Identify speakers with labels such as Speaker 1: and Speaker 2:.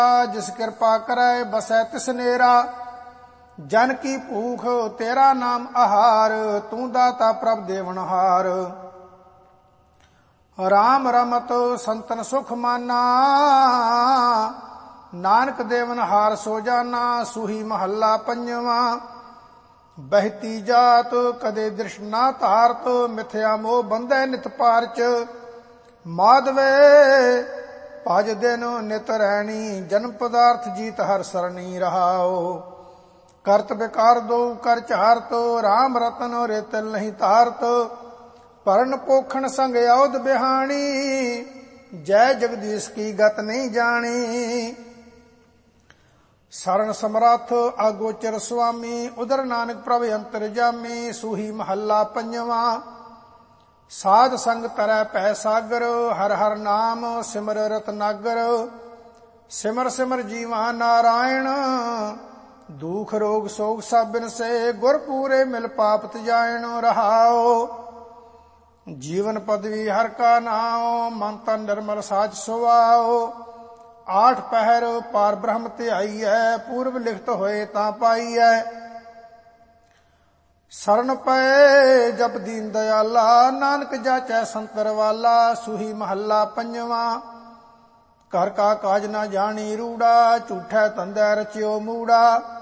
Speaker 1: जिस कृपा करे बसै तिस नेरा। जन की भूख तेरा नाम आहार, तू दाता प्रभ देवनहार। राम रमत संतन सुख माना, नानक देवनहार सो जाना। सूही महला पंजवा। बहती जात कदे दृष्ट ना तारत, मिथ्या मोह बंधै नित पारच। माधवे भज दिन नित रैनी, जन्म पदार्थ जीत हर सरणी रहाओ। करत विकार दो कर चारत, राम रतन रेतल नहीं तारत। भरण पोखण संग औध बिहानी, जय जगदीश की गत नहीं जानी। शरण समरथ आगोचर स्वामी, उदर नानक प्रभ अंतर जामी। सूही महला पंजवा। साध संग तरੈ पै सागर, हर हर नाम सिमर रतनागर। सिमर सिमर जीवा नारायण, दुख रोग सोग सब बिन से। गुर पूरे मिल पाप तजायण रहाओ। जीवन पदवी हर का नाम, मन तन निर्मल साच सुवाओ। आठ पहर पार ब्रह्म ध्याई है, पूर्व लिखत होए तां पाई है। शरण पए जप दीन दयाला, नानक जाचै संतर वाला। सूही महला पंजवा। घर का काज न जानी रूड़ा, झूठै तंदै रचियो मूड़ा।